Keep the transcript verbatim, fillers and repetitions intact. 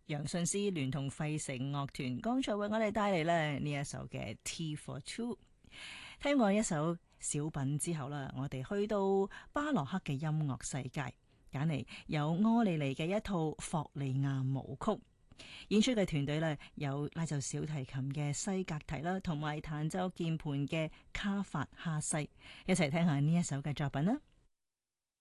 楊順思聯同費城樂團剛才為我哋帶嚟咧呢一首嘅 Tea for Two。聽過一首小品之後啦，我哋去到巴洛克嘅音樂世界，揀嚟有柯利尼嘅一套霍利亞舞曲。演出嘅團隊咧有拉奏小提琴嘅西格提啦，同埋彈奏鍵盤嘅卡法哈西，一齊聽下呢一首嘅作品啦。